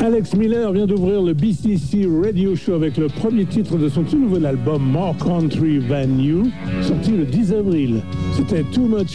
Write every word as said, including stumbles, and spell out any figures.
Alex Miller vient d'ouvrir le B C C Radio Show avec le premier titre de son tout nouvel album More Country Than You, sorti le dix avril. C'était Too Much